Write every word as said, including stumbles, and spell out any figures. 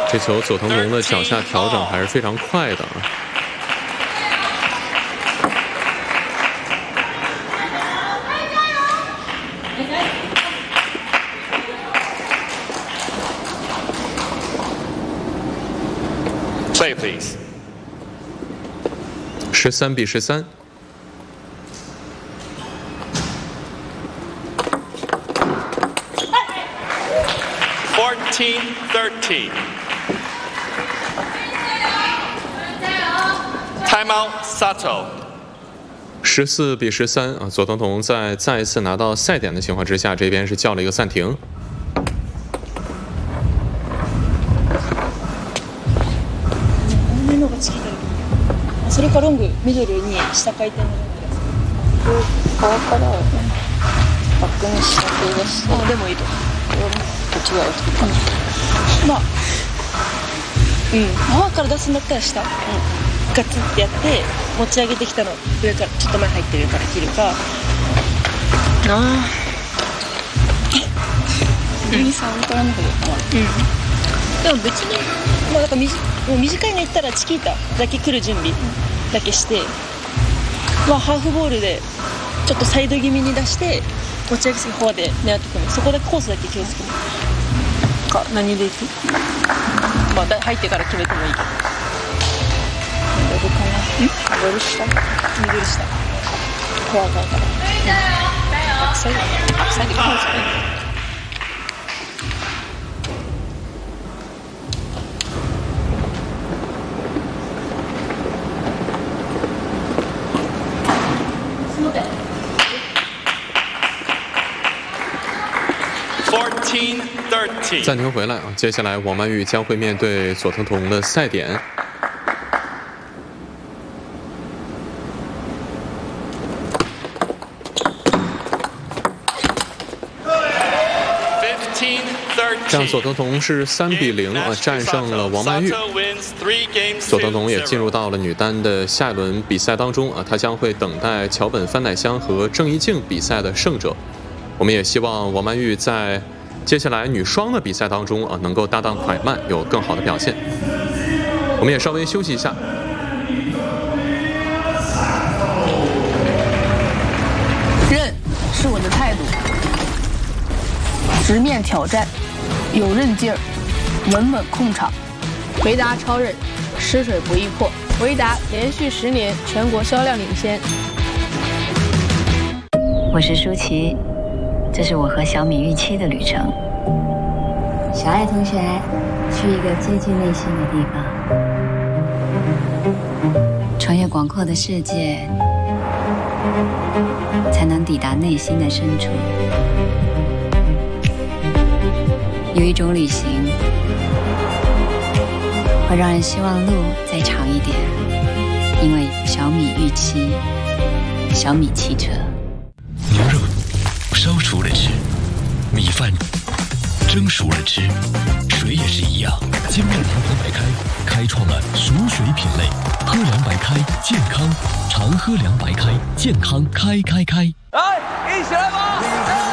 这球佐藤龙的脚下调整还是非常快的啊。 Play please。 十三比十三。 Fourteen thirteen。Timeout Sato。 十四比十三啊，佐藤瞳在再一次拿到赛点的情况之下，这边是叫了一个暂停。 それかロングミドルに下回転のロングです。側からバックに下手出して。あでもいいと。こっち側を作った。まあ、うん。側から出すんだったら下。うん。ガツってやって持ち上げてきたの上からちょっと前入ってるから切るか。ああ。右にサウンドラの方が。うん。でも別に。 まあ、なんか短もう短いの言ったらチキータだけ来る準備だけして、まあ、ハーフボールでちょっとサイド気味に出して持ち上げすぎフォアで狙ってくるそこでコースだけ気をつけるか何でいく、まあ、だ入ってから決めてもいいけどミドルかなミドル下ミドル下フォア側から、うん、バックサイドバックサイドコースね暂停回来啊，接下来王曼玉将会面对佐藤瞳的赛点。这样佐藤瞳是三比零啊战胜了王曼玉。佐藤瞳也进入到了女单的下一轮比赛当中啊，她将会等待桥本帆乃香和郑怡静比赛的胜者。我们也希望王曼玉在 接下来女双的比赛当中啊，能够搭档蒯曼有更好的表现。我们也稍微休息一下。 韧是我的态度，直面挑战，有韧劲儿，稳稳控场。维达超韧，吃水不易破。维达连续十年全国销量领先。 我是舒淇。 这是我和小米预期的旅程。小爱同学，去一个接近内心的地方，穿越广阔的世界，才能抵达内心的深处。有一种旅行，会让人希望路再长一点，因为小米预期，小米汽车。 牛肉 烧熟了吃，米饭蒸熟了吃，水也是一样。金麦堂堂白开，开创了熟水品类。喝凉白开，健康，常喝凉白开，健康开开开。 来，一起来吧！